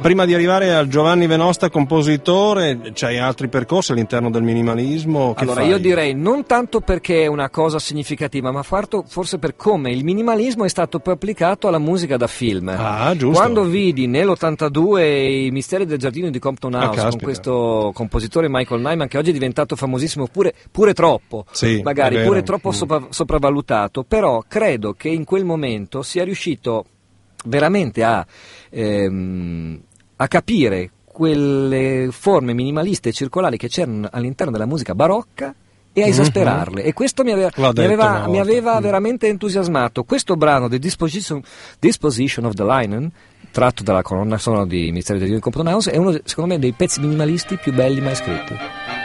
prima di arrivare al Giovanni Venosta compositore, c'hai altri percorsi all'interno del minimalismo? Che allora fai? io direi non tanto perché è una cosa significativa, ma forse per come il minimalismo è stato poi applicato alla musica da film. Ah, giusto. Quando vidi nell'82 I misteri del giardino di Compton House con caspita. questo compositore Michael Nyman, che oggi è diventato famosissimo pure troppo, Sì, magari è vero. pure troppo sopravvalutato, però credo che in quel momento sia riuscito veramente a capire quelle forme minimaliste e circolari che c'erano all'interno della musica barocca e a esasperarle, e questo mi aveva veramente entusiasmato. Questo brano, The Disposition of the Linen, tratto dalla colonna sonora di Misteri del Giardino di Compton House, è uno, secondo me, dei pezzi minimalisti più belli mai scritti.